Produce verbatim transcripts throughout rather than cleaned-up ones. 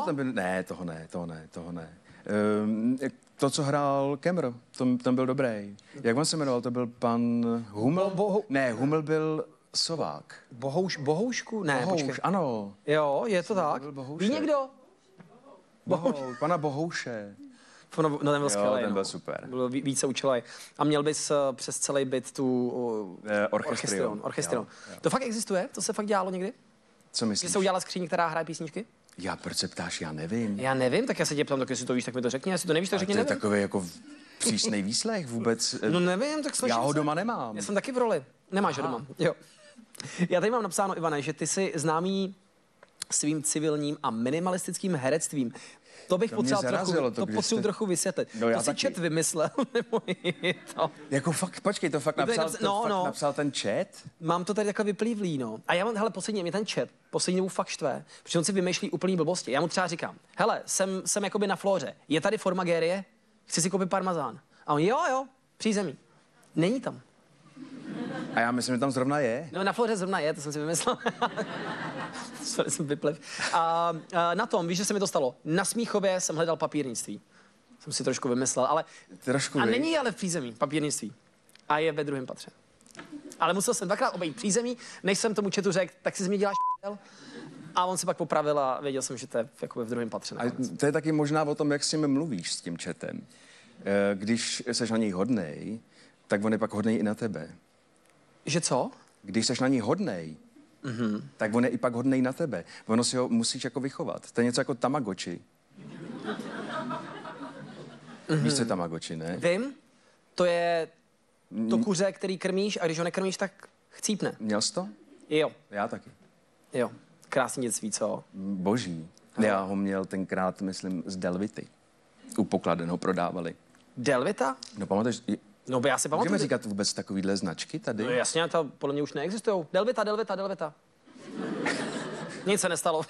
Jo, ten byl, ne, toho ne, toho ne, toho ne. Um, to, co hrál Kemr, to, ten byl dobrý. Jak on se jmenoval, to byl pan Huml? Bo, boho... Ne, Huml byl Sovák. Bohouš, Bohoušku? Ne, Bohouš, počkej. ano. Jo, je to tak. Ví někdo? Bohouš, pana Bohouše. No, no, ten byl skvělý. ten byl no. super. Byl více účelový. A měl bys uh, přes celý byt tu uh, eh, orchestrion. orchestrion. Jo, jo. To fakt existuje? To se fakt dělalo někdy? Co myslíš? Že se udělala skříň, která hraje písničky? Já, proč se ptáš, já nevím. Já nevím, tak já se tě ptám, tak jestli to víš, tak mi to řekni. Jestli to nevíš, tak řekni, to je nevím. takový jako přísnej výslech vůbec. No nevím, tak Já ho se. doma nemám. Já jsem taky v roli. Nemáš ho doma. Jo. Já tady mám napsáno, Ivane, že ty jsi známý svým civilním a minimalistickým herectvím. To bych to potřeboval trochu, to, to potřebuji jste... trochu vysvětlit. No, já to si taky. chat vymyslel, nebo to? Jako fakt, počkej, to fakt napsal, naps... to no, fakt no. napsal ten chat? Mám to tady takhle vyplývlý, no. A já mám, hele, poslední, mě ten chat, poslední dobu fakt štve, protože on si vymýšlí úplný blbosti. Já mu třeba říkám, hele, jsem, jsem jakoby na flóře, je tady formagérie, chci si koupit parmazán. A on, jo, jo, přízemí. Není tam. A já myslím, že tam zrovna je. No na flóře zrovna je, to jsem si vymyslel. Sorry, jsem vyplev. A, a na tom, víš, že se mi to stalo. Na Smíchově jsem hledal papírnictví. Jsem si trošku vymyslel, ale... Trošku a vy. není ale v přízemí papírnictví. A je ve druhém patře. Ale musel jsem dvakrát obejít přízemí, než jsem tomu chatu řekl, tak si z mě děláš p***el. A on se pak popravil a věděl jsem, že to je jako v druhém patře. A to je taky možná o tom, jak s ním mluvíš, s tím chatem. Když seš na něj hodnej, tak on je pak hodnej i na tebe. Že co? Když seš na něj hodnej, mm-hmm. tak on je i pak hodnej na tebe. Ono si ho musíš jako vychovat. To je něco jako Tamagotchi. Mm-hmm. Víš, co je Tamagotchi, ne? Vím. To je to kuře, který krmíš a když ho nekrmíš, tak chcípne. Měl jsi to? Jo. Já taky. Jo. Krásný dětství, co? Boží. Já ho měl tenkrát, myslím, z Delvity. U pokladen ho prodávali. Delvita? No pamatuješ? No, já si pamatuju. Můžeme říkat vůbec takovýhle značky tady? No jasně, to podle mě už neexistují. Delvita, Delvita, Delvita. Nic se nestalo.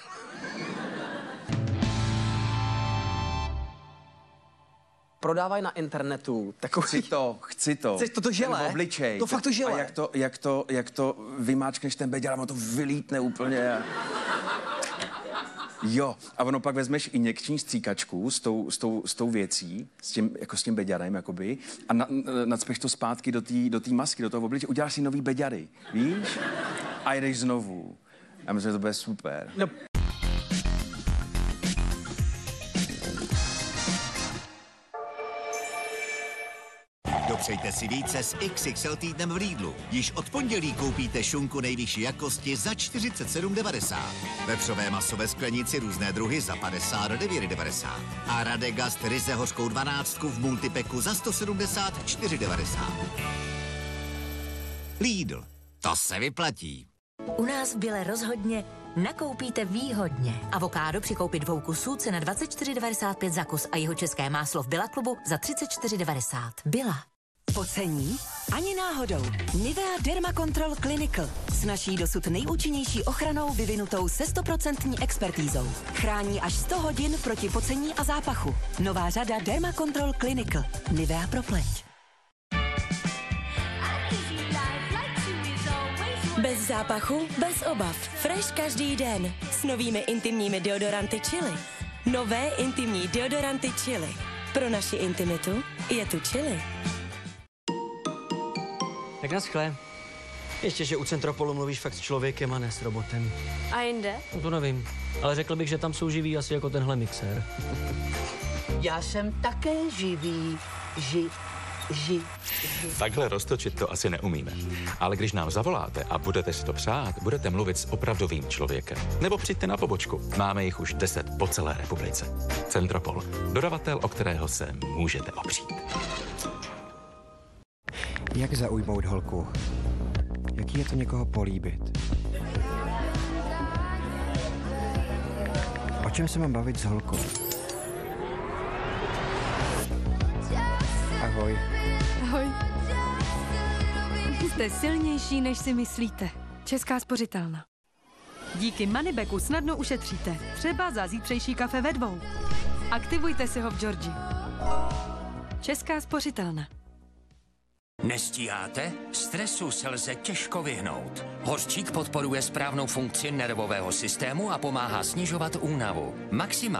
Prodávají na internetu takový... Chci to, chci to. Chceš to, to želé? Ten obličej. To fakt to želé. A jak to, jak to, jak to vymáčkneš ten beďar, a to vylítne úplně. Jo, a ono pak vezmeš injekční stříkačku s tou, s tou, s tou věcí, s tím, jako s tím beďarem, jakoby, a na, nacpeš to zpátky do té do té masky, do toho obličeje, uděláš si nový beďary, víš? A jdeš znovu. Já myslím, že to bude super. No. Dopřejte si více s X X L týdnem v Lidlu. Již od pondělí koupíte šunku nejvyšší jakosti za čtyřicet sedm devadesát. Vepřové maso ve sklenici různé druhy za padesát devět devadesát. A Radegast ryze hořkou dvanáctku v multipeku za sto sedmdesát čtyři devadesát. Lidl. To se vyplatí. U nás v Bile rozhodně nakoupíte výhodně. Avokádo při koupi dvou kusů cena dvacet čtyři devadesát pět za kus a jeho české máslo v Billa klubu za třicet čtyři devadesát. Billa. Pocení? Ani náhodou. Nivea Derma Control Clinical s naší dosud nejúčinnější ochranou vyvinutou se stoprocentní expertízou. Chrání až sto hodin proti pocení a zápachu. Nová řada Derma Control Clinical. Nivea pro pleť. Bez zápachu, bez obav. Fresh každý den. S novými intimními deodoranty Chili. Nové intimní deodoranty Chili. Pro naši intimitu je tu Chili. Tak naschle. Ještě, že u Centropolu mluvíš fakt s člověkem a ne s robotem. A jinde? No to nevím, ale řekl bych, že tam jsou živí asi jako tenhle mixér. Já jsem také živý. Ži, ži, ži. Takhle roztočit to asi neumíme. Ale když nám zavoláte a budete si to přát, budete mluvit s opravdovým člověkem. Nebo přijďte na pobočku. Máme jich už deset po celé republice. Centropol. Dodavatel, o kterého se můžete opřít. Jak zaujmout holku? Jaký je to někoho políbit? O čem se mám bavit s holkou? Ahoj. Ahoj. Jste silnější, než si myslíte. Česká spořitelna. Díky Moneybacku snadno ušetříte. Třeba za zítřejší kafe ve dvou. Aktivujte si ho v Georgii. Česká spořitelna. Nestíháte? Stresu se lze těžko vyhnout. Hořčík podporuje správnou funkci nervového systému a pomáhá snižovat únavu. Maxima